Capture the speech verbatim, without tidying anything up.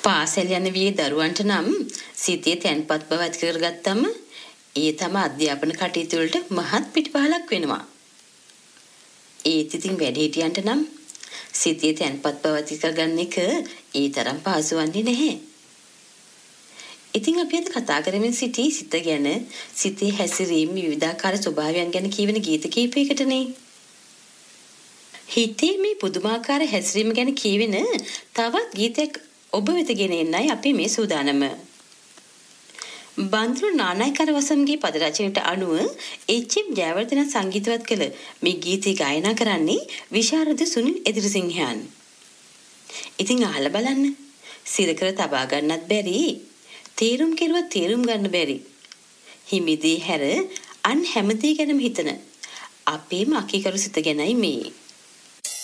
පාසල් යන වියේ දරුවන්ට නම් සිතේ තැන්පත් බව ඇති කරගත්තම ඒ තම අධ්‍යාපන කටයුතු වලට මහත් පිටපහලක් වෙනවා. ඒත් ඉතින් වැඩිහිටියන්ට නම් සිතේ තැන්පත් බව ඇති කරගන්න එක ඒ තරම් පහසු වන්නේ නැහැ. ඉතින් අපි අද කතා කරමින් සිටි සිත ගැන, සිතේ හැසිරීම විවිධාකාර ස්වභාවයන් ගැන කියවෙන ගීත කීපයකටනේ. හිතේ මේ පුදුමාකාර හැසිරීම ගැන කියවෙන තවත් ගීතයක් ඔබ වෙත ගෙන එන්නයි අපි මේ සූදානම. බන්දුරු නානායකර වසම්ගේ පද රචනයට අනුව එච්.එම්. ජයවර්ධන සංගීතවත් කළ මේ ගීතය ගායනා කරන්නේ විශාරද සුනිල් එදිරිසිංහයන්. ඉතින් අහලා බලන්න. සිරකර තබා ගන්නත් බැරි, තේරුම් කෙරුවත් තේරුම් ගන්න බැරි. හිමිදී හැර අන් හැමදේ ගැනම හිතන අපේම අකීකරු සිත ගැනයි මේ.